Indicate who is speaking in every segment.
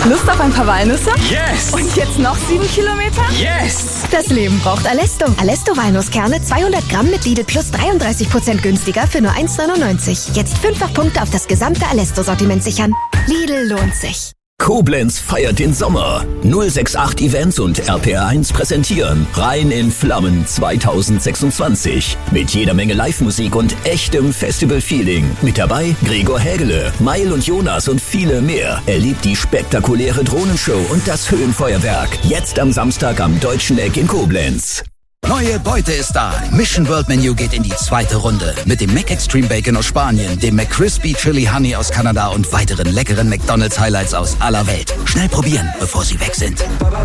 Speaker 1: Lust auf ein paar Walnüsse?
Speaker 2: Yes!
Speaker 1: Und jetzt noch 7 Kilometer?
Speaker 2: Yes!
Speaker 3: Das Leben braucht Alesto. Alesto Walnusskerne 200 Gramm mit Lidl Plus 33% günstiger für nur 1,99. Jetzt 5 Punkte auf das gesamte Alesto-Sortiment sichern. Lidl lohnt sich.
Speaker 4: Koblenz feiert den Sommer. 068 Events und RPR1 präsentieren Rhein in Flammen 2026. Mit jeder Menge Live-Musik und echtem Festival-Feeling. Mit dabei Gregor Hägele, Meil und Jonas und viele mehr. Erlebt die spektakuläre Drohnenshow und das Höhenfeuerwerk. Jetzt am Samstag am Deutschen Eck in Koblenz.
Speaker 5: Neue Beute ist da. Mission World Menu geht in die zweite Runde. Mit dem Mac Extreme Bacon aus Spanien, dem McCrispy Chili Honey aus Kanada und weiteren leckeren McDonald's Highlights aus aller Welt. Schnell probieren, bevor sie weg sind.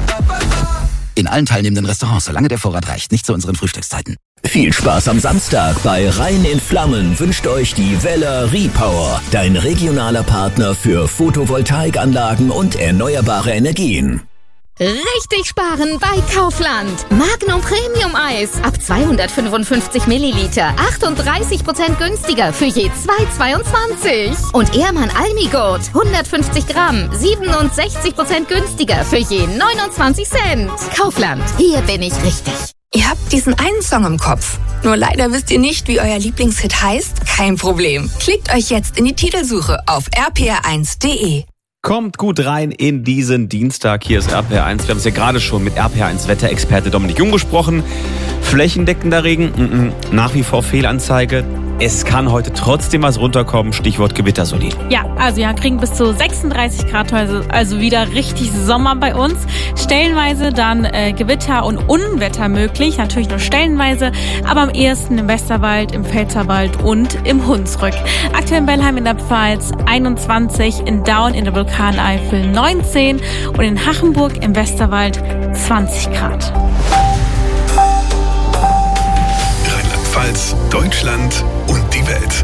Speaker 5: In allen teilnehmenden Restaurants, solange der Vorrat reicht. Nicht zu unseren Frühstückszeiten.
Speaker 4: Viel Spaß am Samstag bei Rhein in Flammen wünscht euch die Weller Repower, dein regionaler Partner für Photovoltaikanlagen und erneuerbare Energien.
Speaker 6: Richtig sparen bei Kaufland. Magnum Premium Eis ab 255 Milliliter. 38% günstiger für je 2,22. Und Ehrmann Almigurt 150 Gramm. 67% günstiger für je 29 Cent. Kaufland, hier bin ich richtig.
Speaker 7: Ihr habt diesen einen Song im Kopf. Nur leider wisst ihr nicht, wie euer Lieblingshit heißt? Kein Problem. Klickt euch jetzt in die Titelsuche auf rpr1.de.
Speaker 8: Kommt gut rein in diesen Dienstag. Hier ist RPR1. Wir haben es ja gerade schon mit RPR1 Wetterexperte Dominik Jung gesprochen. Flächendeckender Regen, nach wie vor Fehlanzeige. Es kann heute trotzdem was runterkommen. Stichwort Gewitter, Solin.
Speaker 9: Ja, also wir kriegen bis zu 36 Grad heute, also wieder richtig Sommer bei uns. Stellenweise dann Gewitter und Unwetter möglich, natürlich nur stellenweise, aber am ehesten im Westerwald, im Pfälzerwald und im Hunsrück. Aktuell in Bellheim in der Pfalz 21, in Daun in der Vulkaneifel 19 und in Hachenburg im Westerwald 20 Grad.
Speaker 10: Rheinland-Pfalz, Deutschland und die Welt.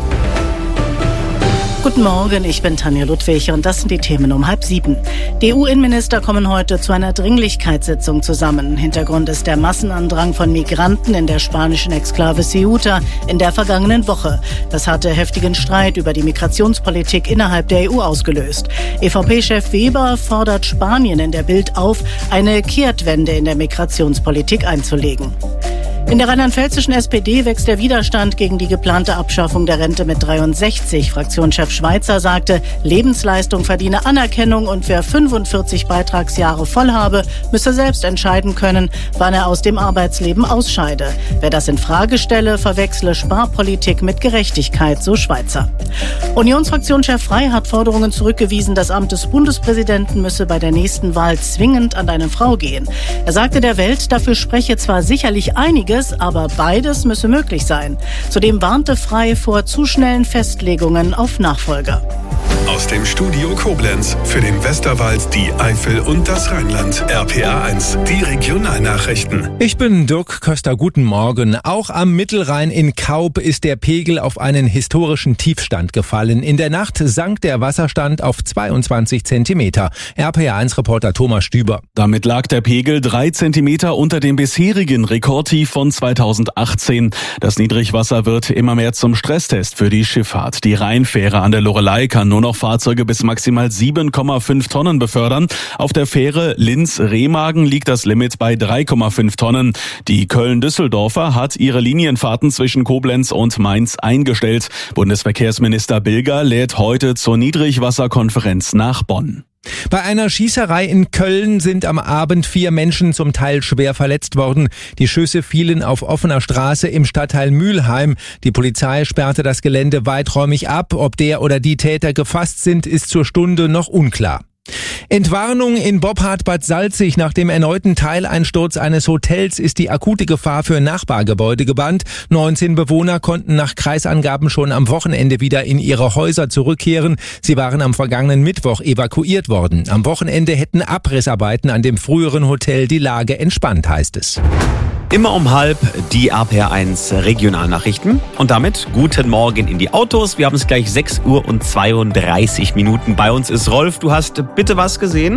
Speaker 11: Guten Morgen, ich bin Tanja Ludwig und das sind die Themen um 6:30. Die EU-Innenminister kommen heute zu einer Dringlichkeitssitzung zusammen. Hintergrund ist der Massenandrang von Migranten in der spanischen Exklave Ceuta in der vergangenen Woche. Das hatte heftigen Streit über die Migrationspolitik innerhalb der EU ausgelöst. EVP-Chef Weber fordert Spanien in der Bild auf, eine Kehrtwende in der Migrationspolitik einzulegen. In der rheinland-pfälzischen SPD wächst der Widerstand gegen die geplante Abschaffung der Rente mit 63. Fraktionschef Schweizer sagte, Lebensleistung verdiene Anerkennung und wer 45 Beitragsjahre voll habe, müsse selbst entscheiden können, wann er aus dem Arbeitsleben ausscheide. Wer das in Frage stelle, verwechsle Sparpolitik mit Gerechtigkeit, so Schweizer. Unionsfraktionschef Frey hat Forderungen zurückgewiesen, das Amt des Bundespräsidenten müsse bei der nächsten Wahl zwingend an eine Frau gehen. Er sagte der Welt, dafür spreche zwar sicherlich einiges, aber beides müsse möglich sein. Zudem warnte Frey vor zu schnellen Festlegungen auf Nachfolger.
Speaker 10: Aus dem Studio Koblenz für den Westerwald, die Eifel und das Rheinland. RPR1, die Regionalnachrichten.
Speaker 12: Ich bin Dirk Köster, guten Morgen. Auch am Mittelrhein in Kaub ist der Pegel auf einen historischen Tiefstand gefallen. In der Nacht sank der Wasserstand auf 22 Zentimeter. RPR1-Reporter Thomas Stüber.
Speaker 13: Damit lag der Pegel 3 Zentimeter unter dem bisherigen Rekordtief von 2018. Das Niedrigwasser wird immer mehr zum Stresstest für die Schifffahrt. Die Rheinfähre an der Loreley kann nur noch Fahrzeuge bis maximal 7,5 Tonnen befördern. Auf der Fähre Linz-Remagen liegt das Limit bei 3,5 Tonnen. Die Köln-Düsseldorfer hat ihre Linienfahrten zwischen Koblenz und Mainz eingestellt. Bundesverkehrsminister Bilger lädt heute zur Niedrigwasserkonferenz nach Bonn.
Speaker 12: Bei einer Schießerei in Köln sind am Abend 4 Menschen zum Teil schwer verletzt worden. Die Schüsse fielen auf offener Straße im Stadtteil Mülheim. Die Polizei sperrte das Gelände weiträumig ab. Ob der oder die Täter gefasst sind, ist zur Stunde noch unklar. Entwarnung in Boppard Bad Salzig. Nach dem erneuten Teileinsturz eines Hotels ist die akute Gefahr für Nachbargebäude gebannt. 19 Bewohner konnten nach Kreisangaben schon am Wochenende wieder in ihre Häuser zurückkehren. Sie waren am vergangenen Mittwoch evakuiert worden. Am Wochenende hätten Abrissarbeiten an dem früheren Hotel die Lage entspannt, heißt es.
Speaker 8: Immer um 12:30 die RPR1 Regionalnachrichten. Und damit guten Morgen in die Autos. Wir haben es gleich 6:32 Uhr. Bei uns ist Rolf. Du hast bitte was gesehen?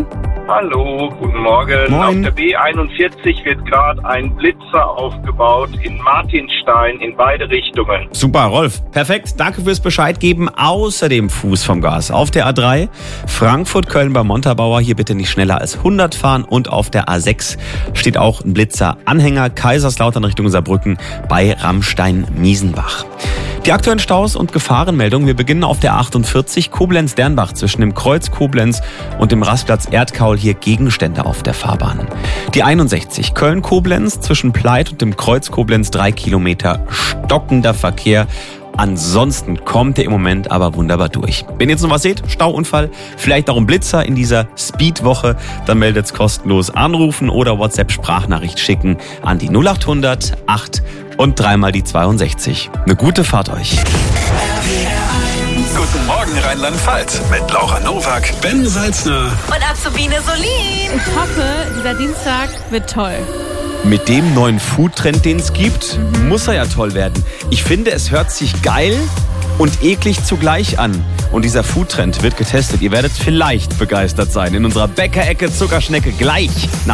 Speaker 2: Hallo, guten Morgen.
Speaker 8: Moin.
Speaker 2: Auf der B41 wird gerade ein Blitzer aufgebaut in Martinstein in beide Richtungen.
Speaker 8: Super, Rolf. Perfekt. Danke fürs Bescheid geben. Außerdem Fuß vom Gas. Auf der A3 Frankfurt-Köln bei Montabaur. Hier bitte nicht schneller als 100 fahren. Und auf der A6 steht auch ein Blitzer-Anhänger. Kaiserslautern Richtung Saarbrücken bei Ramstein-Miesenbach. Die aktuellen Staus und Gefahrenmeldungen. Wir beginnen auf der 48 Koblenz-Dernbach zwischen dem Kreuz Koblenz und dem Rastplatz Erdkaul. Hier Gegenstände auf der Fahrbahn. Die 61 Köln-Koblenz zwischen Pleit und dem Kreuz Koblenz 3 Kilometer stockender Verkehr. Ansonsten kommt ihr im Moment aber wunderbar durch. Wenn ihr jetzt noch was seht, Stauunfall, vielleicht auch ein Blitzer in dieser Speedwoche, dann meldet's kostenlos, anrufen oder WhatsApp-Sprachnachricht schicken an die 0800 8 und dreimal die 62. Eine gute Fahrt euch.
Speaker 10: Guten Morgen Rheinland-Pfalz mit Laura Nowak, Ben Salzner
Speaker 1: Und Azubine Solin.
Speaker 9: Ich hoffe, dieser Dienstag wird toll.
Speaker 8: Mit dem neuen Foodtrend, den es gibt, muss er ja toll werden. Ich finde, es hört sich geil und eklig zugleich an. Und dieser Foodtrend wird getestet. Ihr werdet vielleicht begeistert sein. In unserer Bäckerecke Zuckerschnecke gleich nach